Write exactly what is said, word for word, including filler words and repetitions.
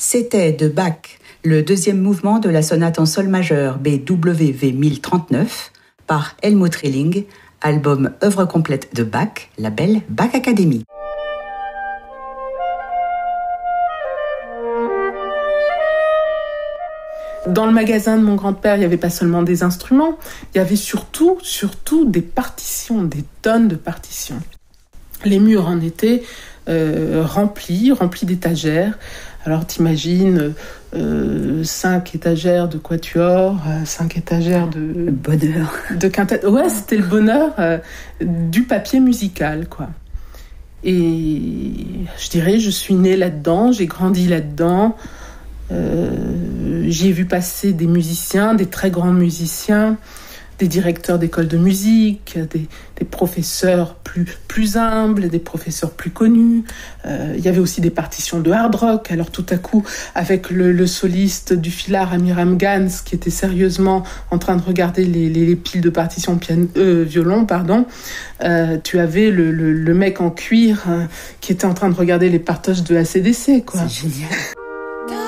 C'était de Bach, le deuxième mouvement de la sonate en sol majeur B W V mille trente-neuf par Helmut Rilling, album œuvre complète de Bach, label Bach Academy. Dans le magasin de mon grand-père, il n'y avait pas seulement des instruments, il y avait surtout, surtout des partitions, des tonnes de partitions. Les murs en étaient euh, remplis, remplis d'étagères. Alors t'imagines euh, cinq étagères de quatuor, euh, cinq étagères de... Le bonheur. De quintette. Ouais, c'était le bonheur euh, du papier musical, quoi. Et je dirais, je suis née là-dedans, j'ai grandi là-dedans. Euh, j'ai vu passer des musiciens, des très grands musiciens, des directeurs d'écoles de musique, des, des professeurs plus, plus humbles, des professeurs plus connus. Euh, il y avait aussi des partitions de hard rock. Alors tout à coup, avec le, le soliste du Filhar, Amiram Gans, qui était sérieusement en train de regarder les, les, les piles de partitions piano, euh, violon, pardon, euh, tu avais le, le, le mec en cuir euh, qui était en train de regarder les partages de A C D C, quoi. C'est génial.